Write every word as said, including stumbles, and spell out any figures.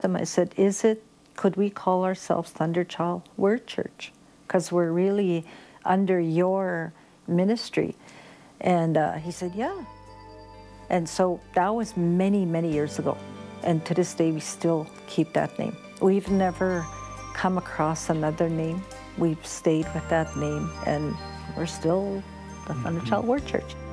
them, I said, is it, could we call ourselves Thunderchild Word Church? Because we're really under your ministry. And uh, he said, yeah. And so that was many, many years ago. And to this day, we still keep that name. We've never come across another name. We've stayed with that name, and we're still the Thunderchild Word Church.